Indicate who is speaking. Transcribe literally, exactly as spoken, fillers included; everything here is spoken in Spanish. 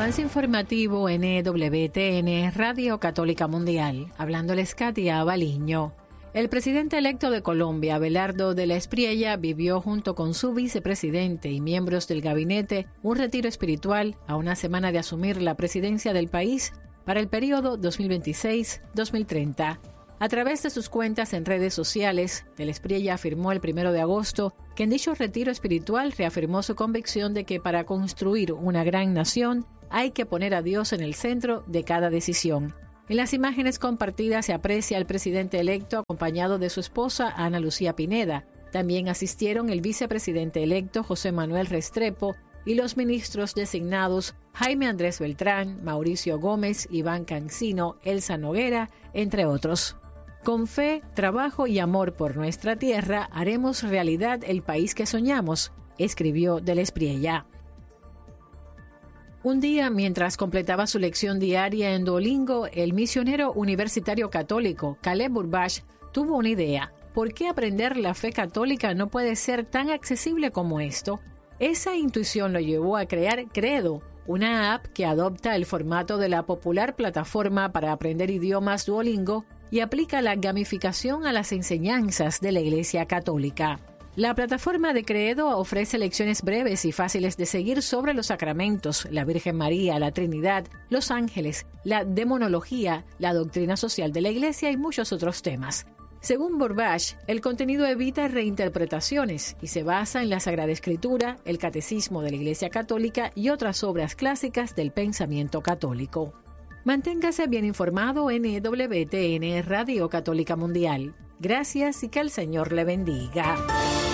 Speaker 1: Avance informativo en E W T N, Radio Católica Mundial. Hablándoles Katia Abaliño. El presidente electo de Colombia, Abelardo de la Espriella, vivió junto con su vicepresidente y miembros del gabinete un retiro espiritual a una semana de asumir la presidencia del país para el periodo dos mil veintiséis a dos mil treinta. A través de sus cuentas en redes sociales, de la Espriella afirmó el primero de agosto que en dicho retiro espiritual reafirmó su convicción de que para construir una gran nación hay que poner a Dios en el centro de cada decisión. En las imágenes compartidas se aprecia al presidente electo acompañado de su esposa Ana Lucía Pineda. También asistieron el vicepresidente electo José Manuel Restrepo y los ministros designados Jaime Andrés Beltrán, Mauricio Gómez, Iván Cancino, Elsa Noguera, entre otros. Con fe, trabajo y amor por nuestra tierra, haremos realidad el país que soñamos, escribió de la Espriella. Un día, mientras completaba su lección diaria en Duolingo, el misionero universitario católico Caleb Burbash tuvo una idea. ¿Por qué aprender la fe católica no puede ser tan accesible como esto? Esa intuición lo llevó a crear Credo, una app que adopta el formato de la popular plataforma para aprender idiomas Duolingo y aplica la gamificación a las enseñanzas de la Iglesia Católica. La plataforma de Credo ofrece lecciones breves y fáciles de seguir sobre los sacramentos, la Virgen María, la Trinidad, los ángeles, la demonología, la doctrina social de la Iglesia y muchos otros temas. Según Burbash, el contenido evita reinterpretaciones y se basa en la Sagrada Escritura, el Catecismo de la Iglesia Católica y otras obras clásicas del pensamiento católico. Manténgase bien informado en E W T N, Radio Católica Mundial. Gracias y que el Señor le bendiga.